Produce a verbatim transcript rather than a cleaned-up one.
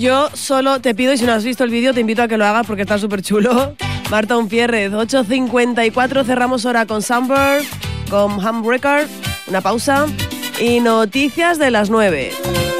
yo solo te pido, y si no has visto el vídeo, te invito a que lo hagas porque está súper chulo. Marta Unfierrez, ocho cincuenta y cuatro, cerramos hora con Sunburn, con Humbricker, una pausa y noticias de las nueve.